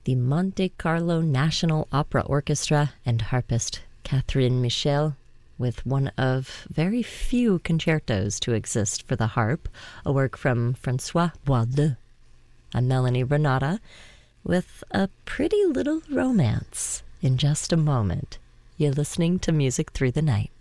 the Monte Carlo National Opera Orchestra and harpist Catherine Michel, with one of very few concertos to exist for the harp, a work from Francois Boisdeu. I'm Melanie Renata with a pretty little romance in just a moment. You're listening to Music Through the Night.